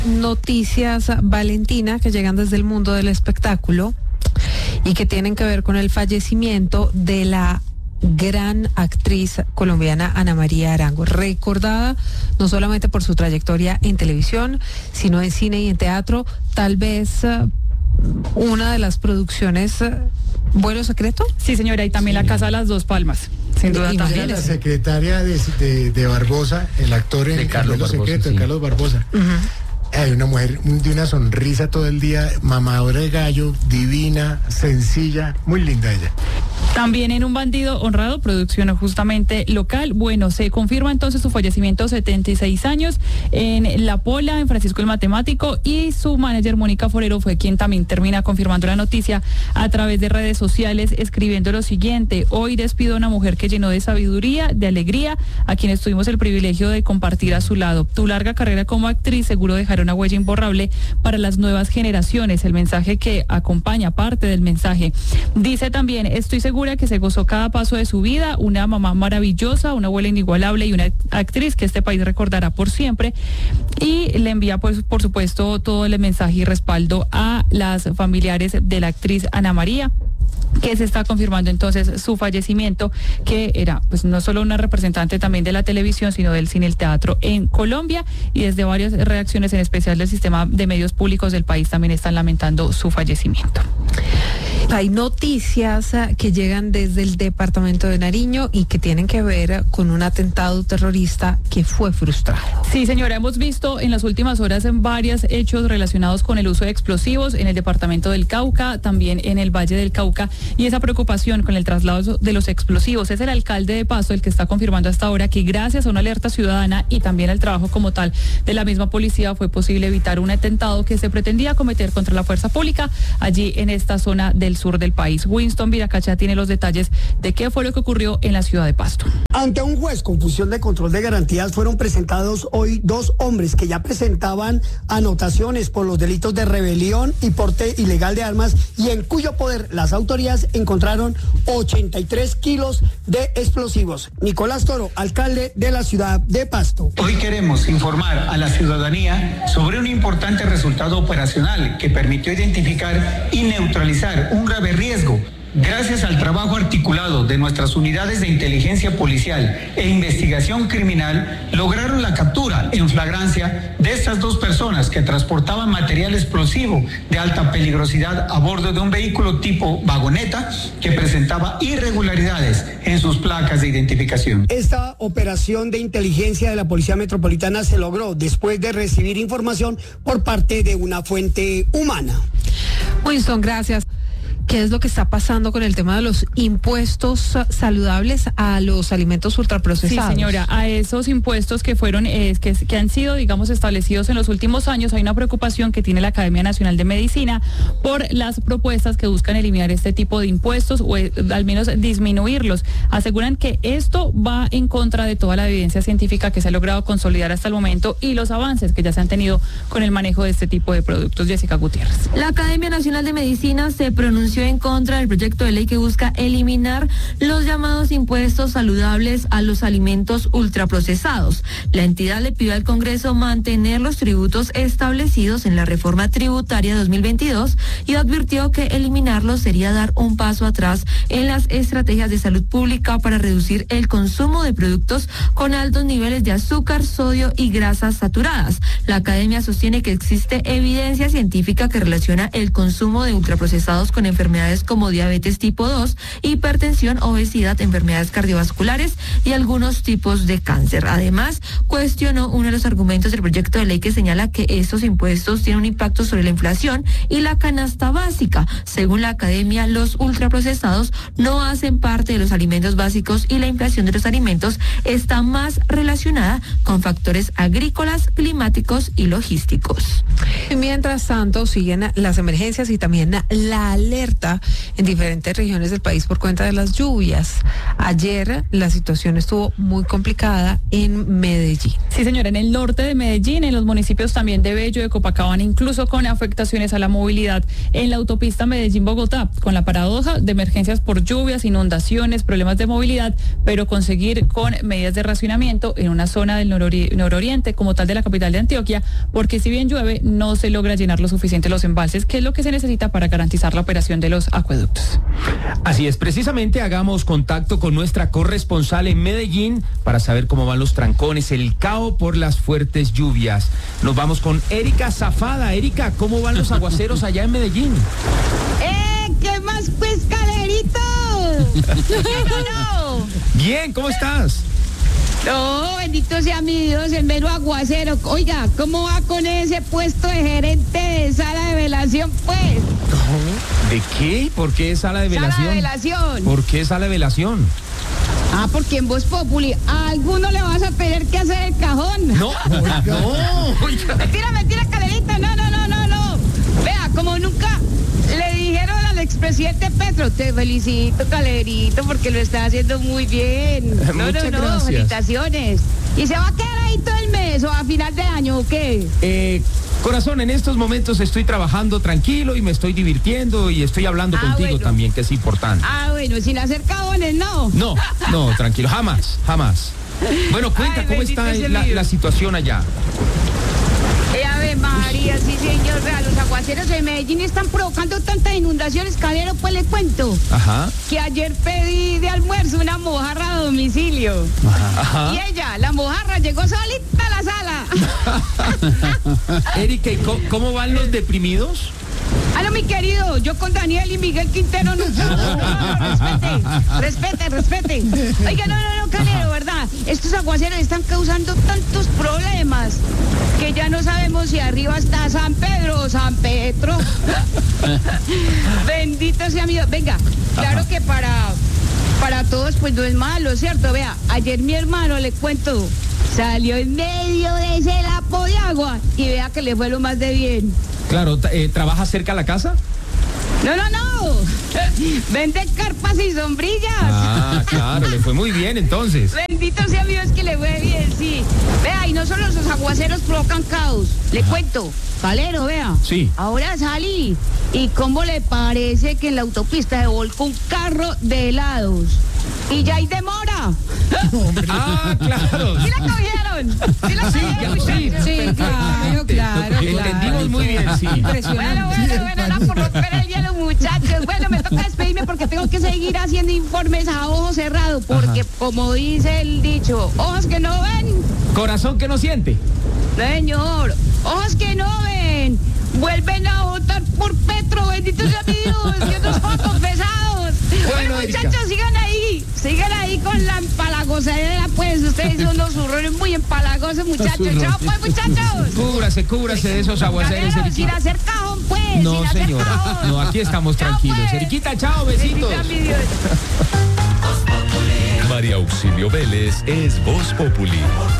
Noticias, Valentina, que llegan desde el mundo del espectáculo y que tienen que ver con el fallecimiento de la gran actriz colombiana Ana María Arango, recordada no solamente por su trayectoria en televisión, sino en cine y en teatro. Tal vez una de las producciones, ¿Vuelo Secreto? Sí, señora, y también La Casa de las Dos Palmas, sin duda. Era la secretaria de Barbosa, el actor en Vuelo Secreto, de Carlos Barbosa. Hay una mujer de una sonrisa todo el día, mamadora de gallo, divina, sencilla, muy linda ella. También en Un bandido honrado, producción justamente local. Bueno, se confirma entonces su fallecimiento, 76 años, en La Pola, en Francisco el Matemático, y su manager Mónica Forero fue quien también termina confirmando la noticia a través de redes sociales, escribiendo lo siguiente: hoy despido a una mujer que llenó de sabiduría, de alegría, a quienes tuvimos el privilegio de compartir a su lado. Tu larga carrera como actriz seguro dejará una huella imborrable para las nuevas generaciones. El mensaje que acompaña parte del mensaje. Dice también: estoy segura que se gozó cada paso de su vida, una mamá maravillosa, una abuela inigualable y una actriz que este país recordará por siempre. Y le envía, pues, por supuesto, todo el mensaje y respaldo a las familiares de la actriz Ana María, que se está confirmando entonces su fallecimiento, que era pues no solo una representante también de la televisión, sino del cine y el teatro en Colombia, y desde varias reacciones, en especial del sistema de medios públicos del país, también están lamentando su fallecimiento. Hay noticias que llegan desde el departamento de Nariño y que tienen que ver con un atentado terrorista que fue frustrado. Sí, señora, hemos visto en las últimas horas en varios hechos relacionados con el uso de explosivos en el departamento del Cauca, también en el Valle del Cauca, y esa preocupación con el traslado de los explosivos. Es el alcalde de Pasto el que está confirmando hasta ahora que gracias a una alerta ciudadana y también al trabajo como tal de la misma policía fue posible evitar un atentado que se pretendía cometer contra la fuerza pública allí en esta zona del sur del país. Winston Viracacha tiene los detalles de qué fue lo que ocurrió en la ciudad de Pasto. Ante un juez con función de control de garantías fueron presentados hoy dos hombres que ya presentaban anotaciones por los delitos de rebelión y porte ilegal de armas, y en cuyo poder las autoridades encontraron 83 kilos de explosivos. Nicolás Toro, alcalde de la ciudad de Pasto. Hoy queremos informar a la ciudadanía sobre un importante resultado operacional que permitió identificar y neutralizar un grave riesgo. Gracias al trabajo articulado de nuestras unidades de inteligencia policial e investigación criminal, lograron la captura en flagrancia de estas dos personas que transportaban material explosivo de alta peligrosidad a bordo de un vehículo tipo vagoneta que presentaba irregularidades en sus placas de identificación. Esta operación de inteligencia de la Policía Metropolitana se logró después de recibir información por parte de una fuente humana. Winston, gracias. ¿Qué es lo que está pasando con el tema de los impuestos saludables a los alimentos ultraprocesados? Sí, señora, a esos impuestos que fueron, que han sido, digamos, establecidos en los últimos años, hay una preocupación que tiene la Academia Nacional de Medicina por las propuestas que buscan eliminar este tipo de impuestos o al menos disminuirlos. Aseguran que esto va en contra de toda la evidencia científica que se ha logrado consolidar hasta el momento y los avances que ya se han tenido con el manejo de este tipo de productos. Jessica Gutiérrez. La Academia Nacional de Medicina se pronunció en contra del proyecto de ley que busca eliminar los llamados impuestos saludables a los alimentos ultraprocesados. La entidad le pidió al Congreso mantener los tributos establecidos en la reforma tributaria 2022 y advirtió que eliminarlos sería dar un paso atrás en las estrategias de salud pública para reducir el consumo de productos con altos niveles de azúcar, sodio y grasas saturadas. La academia sostiene que existe evidencia científica que relaciona el consumo de ultraprocesados con enfermedades como diabetes tipo 2, hipertensión, obesidad, enfermedades cardiovasculares y algunos tipos de cáncer. Además, cuestionó uno de los argumentos del proyecto de ley que señala que estos impuestos tienen un impacto sobre la inflación y la canasta básica. Según la academia, los ultraprocesados no hacen parte de los alimentos básicos y la inflación de los alimentos está más relacionada con factores agrícolas, climáticos y logísticos. Mientras tanto, siguen las emergencias y también la alerta en diferentes regiones del país por cuenta de las lluvias. Ayer la situación estuvo muy complicada en Medellín. Sí, señora, en el norte de Medellín, en los municipios también de Bello, de Copacabana, incluso con afectaciones a la movilidad en la autopista Medellín-Bogotá, con la paradoja de emergencias por lluvias, inundaciones, problemas de movilidad, pero conseguir con medidas de racionamiento en una zona del nororiente, como tal de la capital de Antioquia, porque si bien llueve, no se logra llenar lo suficiente los embalses, que es lo que se necesita para garantizar la operación de los acueductos. Así es, precisamente hagamos contacto con nuestra corresponsal en Medellín para saber cómo van los trancones, el caos por las fuertes lluvias. Nos vamos con Erika Zafada. Erika, ¿cómo van los aguaceros allá en Medellín? ¿Qué más pues, Calerito? No. Bien, ¿cómo estás? No, bendito sea mi Dios, el mero aguacero. Oiga, ¿cómo va con ese puesto de gerente de sala de velación, pues? ¿De qué? ¿Por qué sala de velación? Sala de velación. ¿Por qué sala de velación? Porque en Voz Populi a alguno le vas a tener que hacer el cajón. No. Mentira, Calerito, no. Vea, como nunca le dijeron al expresidente Petro, te felicito, Calerito, porque lo está haciendo muy bien. Muchas gracias. Felicitaciones. ¿Y se va a quedar ahí todo el mes o a final de año o qué? Corazón, en estos momentos estoy trabajando tranquilo y me estoy divirtiendo y estoy hablando contigo también, que es importante. Bueno, sin hacer cajones, no. No, tranquilo, jamás. Bueno, cuenta, ¿cómo está la situación allá? Ave María, sí señor, vea, los aguaceros de Medellín están provocando tantas inundaciones, Calero, pues le cuento. Ajá. Que ayer pedí de almuerzo una mojarra a domicilio. Ajá. Y ella, la mojarra, llegó solita a la sala. Erika, ¿cómo van los deprimidos? No, mi querido, yo con Daniel y Miguel Quintero no. Respete. Oiga, no, Calero, ¿verdad? Estos aguaceros están causando tantos problemas que ya no sabemos si arriba está San Pedro o San Petro. Bendito sea mi Dios. Venga, claro que para todos pues no es malo, ¿cierto? Vea, ayer mi hermano, le cuento, salió en medio de ese lapo de agua y vea que le fue lo más de bien. Claro, ¿trabaja cerca de la casa? No. Vende carpas y sombrillas. Claro, le fue muy bien entonces. Bendito sea Dios que le fue bien, sí. Vea, y no solo los aguaceros provocan caos. Le cuento, Calero, vea. Sí. Ahora salí. ¿Y cómo le parece que en la autopista se volcó un carro de helados? Y ya hay demora. Claro. ¿Sí la cogieron? Sí, claro. Entendimos muy bien, sí. Bueno, por romper el hielo, muchachos. Bueno, me toca despedirme porque tengo que seguir haciendo informes a ojo cerrado, porque como dice el dicho, ojos que no ven. Corazón que no siente. Señor, ojos que no ven, vuelven a votar por Petro, bendito sea mi Dios, y otros pocos pesados. Bueno, muchachos, sigan ahí con la empalagosera, pues, ustedes son unos zurrones muy empalagosos, muchachos. Chao, pues, muchachos. Cúbrase de esos aguaceros, Erika. Sin hacer cajón, pues. No, señora, no, aquí estamos tranquilos. Pues. Eriquita, chao, besitos. María Auxilio Vélez es Voz Populi.